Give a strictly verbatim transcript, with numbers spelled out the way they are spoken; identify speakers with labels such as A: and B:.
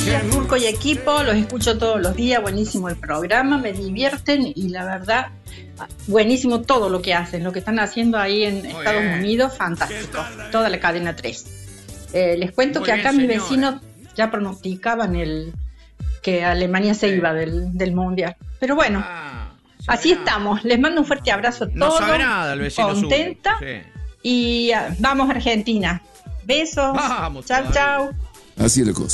A: Gracias, Turco y equipo, los escucho todos los días, buenísimo el programa, me divierten y la verdad, buenísimo todo lo que hacen, lo que están haciendo ahí en Muy Estados bien. Unidos, fantástico, toda la cadena tres. Eh, les cuento Muy que acá bien, mis señora. vecinos ya pronosticaban el que Alemania se sí. iba del, del Mundial, pero bueno, ah, así estamos, les mando un fuerte abrazo a todos, no sabe nada, el vecino contenta sí. y uh, vamos Argentina, besos, vamos, chao, chao.
B: Así es la cosa.